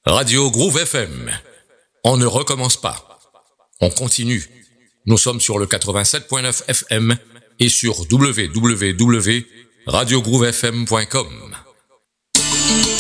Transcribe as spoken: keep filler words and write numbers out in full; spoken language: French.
Radio Groove F M. On ne recommence pas. On continue. Nous sommes sur le quatre-vingt-sept point neuf F M et sur w w w point radio groove f m point com.